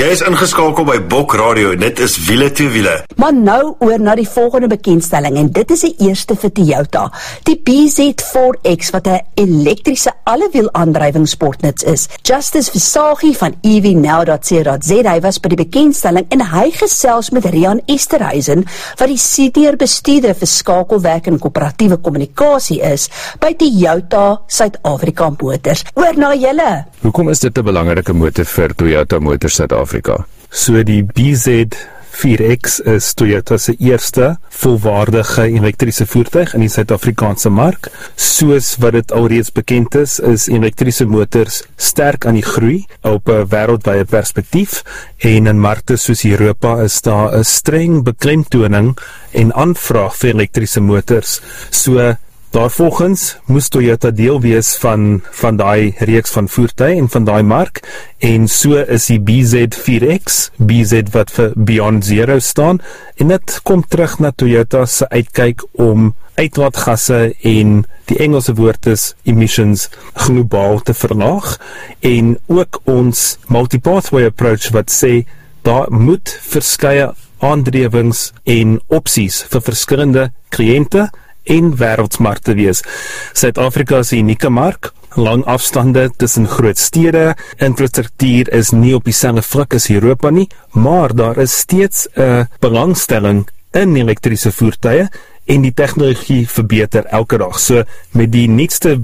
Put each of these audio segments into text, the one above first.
Jy is ingeskakel by Bok Radio, dit is wiele toe wiele. Maar nou oor na die volgende bekendstelling en dit is die eerste vir Toyota. Die BZ4X wat 'n elektriese allewiel aandrywing sportnuts is. Justice Versaghi van evnow.co.za hy was by die bekendstelling en hy gesels met Rian Esterhuizen wat die senior bestuurder vir skakelwerk en koöperatiewe kommunikasie is by Toyota Suid-Afrika Motors. Oor na julle. Hoekom is dit 'n belangrike motor vir Toyota Motors Suid-Afrika? So die BZ4X is Toyota se eerste volwaardige elektriese voertuig in die Suid-Afrikaanse mark. Soos wat dit alreeds bekend is elektriese motors sterk aan die groei op 'n wêreldwye perspektief en in markte soos Europa is daar 'n streng beklemtoning en aanvraag vir elektriese motors. So daarvolgens moes Toyota deel wees van daai reeks van voertuie en van daai mark en so is die BZ4X, BZ wat vir Beyond Zero staan en dit kom terug na Toyota se uitkyk om uitlaatgasse en die Engelse woord is emissions globaal te verlaag en ook ons multi-pathway approach wat sê daar moet verskeie aandrewings en opsies vir verskillende kliënte en wêreldsmarkte wees. Suid-Afrika is 'n unieke mark, lang afstande tussen groot stede, infrastruktuur is nie op dieselfde vlak as Europa nie, maar daar is steeds 'n belangstelling in elektriese voertuie en die tegnologie verbeter elke dag. So met die nuutste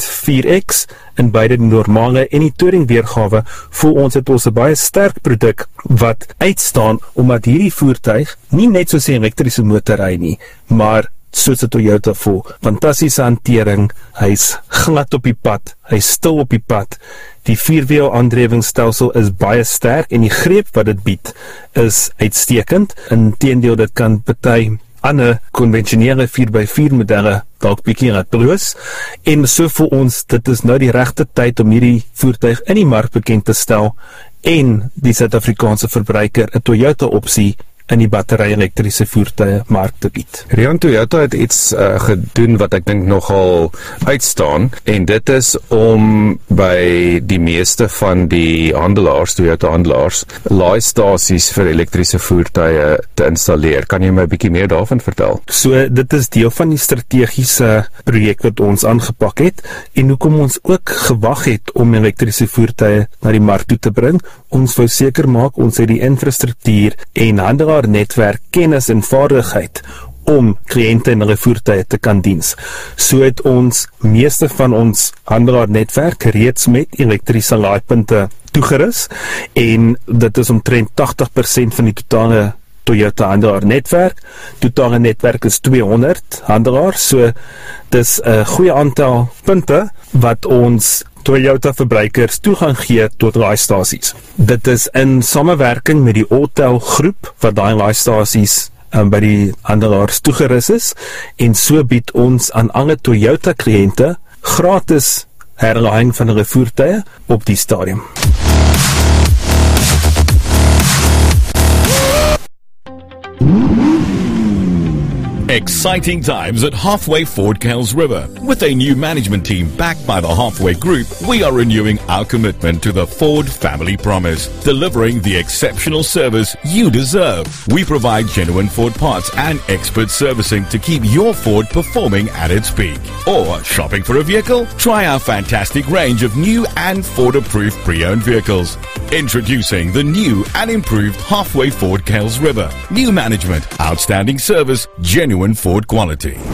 BZ4X in beide die normale en die touring weergawe voel ons het ons 'n baie sterk produk wat uitstaan omdat hierdie voertuig nie net soos 'n elektriese motor ry nie, maar soos 'n Toyota voel. Fantastiese hantering, hy's glad op die pad, hy's stil op die pad. Die vierwiel aandrywingsstelsel is baie sterk en die greep wat dit bied is uitstekend. Inteendeel dit kan party ander konvensionele 4x4 modelle dalk bietjie laat bloos. En so vir ons, dit is nou die regte tyd om hierdie voertuig in die mark bekend te stel en die Suid-Afrikaanse verbruiker 'n Toyota opsie in die battery-elektriese voertuie mark te bied. Rian, Toyota het iets gedoen wat ek dink nogal uitstaan en dit is om by die meeste van die handelaars, Toyota handelaars, laaistasies vir elektriese voertuie te installeer. Kan jy my 'n bietjie meer daarvan vertel? So dit is deel van die strategiese projek wat ons aangepak het en hoekom ons ook gewag het om elektriese voertuie na die mark toe te bring. Ons wou seker maak ons het die infrastruktuur en handelaar netwerk, kennis en vaardigheid om kliënte en hulle voertuie te kan diens. So het ons meeste van ons handelaar netwerk reeds met elektriese laaipunte toegerus en dit is omtrent 80% van die totale Toyota handelaar netwerk. Totale netwerk is 200 handelaars, so dis 'n goeie aantal punte wat ons Toyota verbruikers toegang gee tot laaistasies. Dit is in samewerking met die Autel groep wat daai laaistasies by die handelaars toegerus is en so bied ons aan alle Toyota kliënte gratis herlaaiing van hulle voertuie op die stadium. Exciting times at Halfway Ford Kells River. With a new management team backed by the Halfway Group, we are renewing our commitment to the Ford family promise, delivering the exceptional service you deserve. We provide genuine Ford parts and expert servicing to keep your Ford performing at its peak. Or shopping for a vehicle? Try our fantastic range of new and Ford-approved pre-owned vehicles. Introducing the new and improved Halfway Ford Kells River. New management, outstanding service, genuine Ford quality.